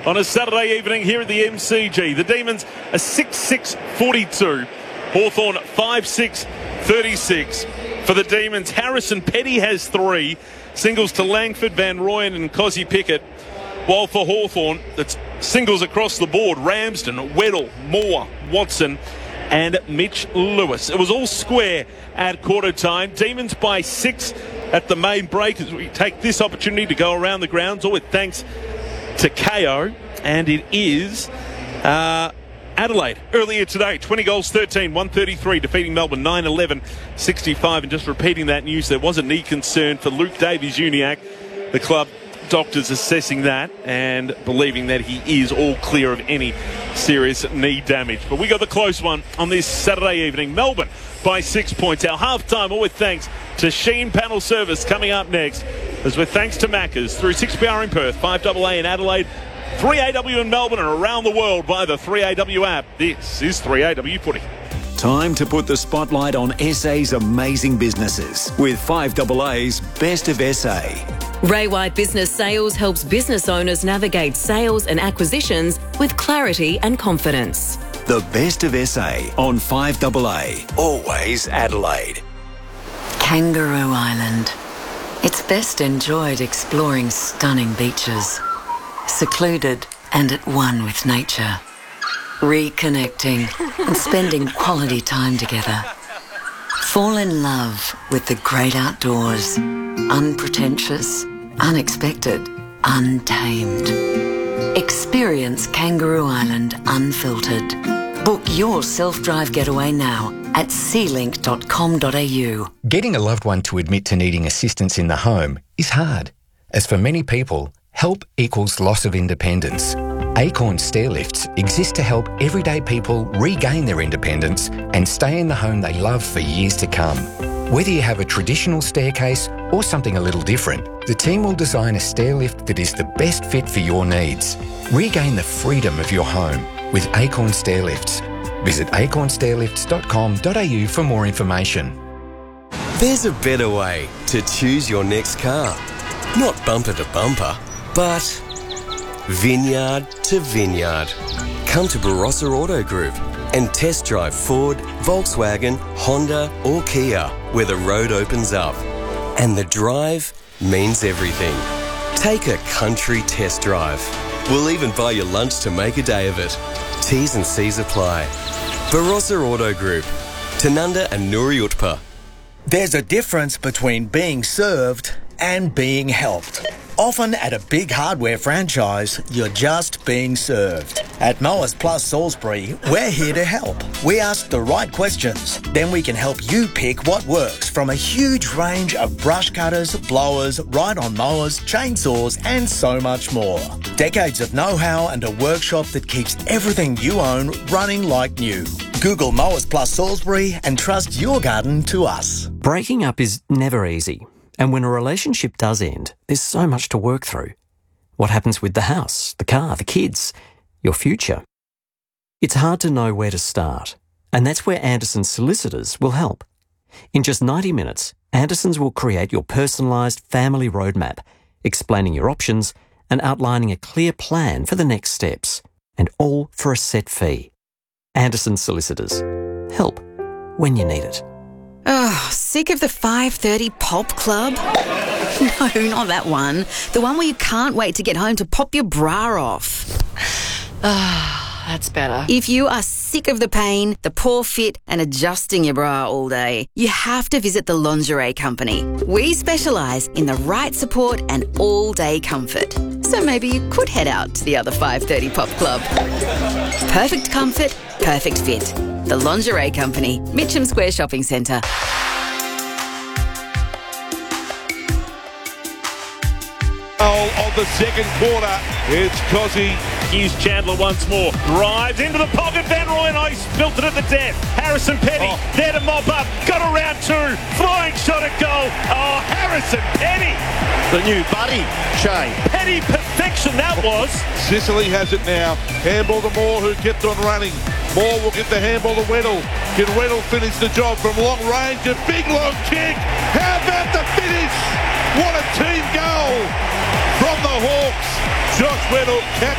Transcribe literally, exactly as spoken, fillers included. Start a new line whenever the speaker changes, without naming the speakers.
on a Saturday evening here at the M C G. The Demons are six six forty-two. Hawthorn five six thirty-six. For the Demons, Harrison Petty has three. Singles to Langford, Van Rooyen and Cozzy Pickett. While for Hawthorn, it's singles across the board. Ramsden, Weddle, Moore, Watson and Mitch Lewis. It was all square at quarter time. Demons by six at the main break as we take this opportunity to go around the grounds, all with thanks to K O. And it is uh, Adelaide earlier today, twenty goals, thirteen, one thirty-three, defeating Melbourne nine eleven, sixty-five. And just repeating that news, there was a knee concern for Luke Davies-Uniacke. The club doctors assessing that and believing that he is all clear of any serious knee damage. But we got the close one on this Saturday evening. Melbourne by six points. Our halftime, all with thanks to Sheen Panel Service, coming up next, as with thanks to Maccas through six P R in Perth, five A A in Adelaide, three A W in Melbourne, and around the world via the three A W app. This is three A W Footy.
Time to put the spotlight on S A's amazing businesses with five A A's Best of S A.
Ray White Business Sales helps business owners navigate sales and acquisitions with clarity and confidence.
The Best of S A on five A A. Always Adelaide.
Kangaroo Island. It's best enjoyed exploring stunning beaches, secluded and at one with nature, reconnecting and spending quality time together. Fall in love with the great outdoors, unpretentious, unexpected, untamed. Experience Kangaroo Island unfiltered. Book your self-drive getaway now at sea link dot com dot a u.
Getting a loved one to admit to needing assistance in the home is hard, as for many people, help equals loss of independence. Acorn Stairlifts exist to help everyday people regain their independence and stay in the home they love for years to come. Whether you have a traditional staircase or something a little different, the team will design a stairlift that is the best fit for your needs. Regain the freedom of your home with Acorn Stairlifts. Visit acorn stairlifts dot com dot a u for more information.
There's a better way to choose your next car. Not bumper to bumper, but vineyard to vineyard. Come to Barossa Auto Group and test drive Ford, Volkswagen, Honda or Kia, where the road opens up. And the drive means everything. Take a country test drive. We'll even buy you lunch to make a day of it. T's and C's apply. Barossa Auto Group, Tanunda and Nuri Utpa.
There's a difference between being served and being helped. Often at a big hardware franchise, you're just being served. At Mowers Plus Salisbury, we're here to help. We ask the right questions, then we can help you pick what works from a huge range of brush cutters, blowers, ride-on mowers, chainsaws and so much more. Decades of know-how and a workshop that keeps everything you own running like new. Google Mowers Plus Salisbury and trust your garden to us.
Breaking up is never easy. And when a relationship does end, there's so much to work through. What happens with the house, the car, the kids, your future? It's hard to know where to start, and that's where Anderson Solicitors will help. In just ninety minutes, Andersons will create your personalised family roadmap, explaining your options and outlining a clear plan for the next steps, and all for a set fee. Anderson Solicitors. Help when you need it.
Oh, sick of the five thirty pop club? No, not that one. The one where you can't wait to get home to pop your bra off.
Ah, that's better.
If you are sick of the pain, the poor fit and adjusting your bra all day, you have to visit the Lingerie Company. We specialise in the right support and all-day comfort. So maybe you could head out to the other five thirty pop club. Perfect comfort, perfect fit. The Lingerie Company, Mitcham Square Shopping Centre.
Of the second quarter, it's Cozzy. Here's Chandler once more. Drives into the pocket. Van Rooyen ice built it at the death. Harrison Petty oh. there to mop up. Got around two. Flying shot at goal. Oh, Harrison Petty.
The new buddy, Shane.
Petty perfection that was.
Sicily has it now. Handball to Moore, who kept on running. Moore will get the handball to Weddle. Can Weddle finish the job from long range? A big long kick. How about the finish? What a team goal from the Hawks. Josh Weddle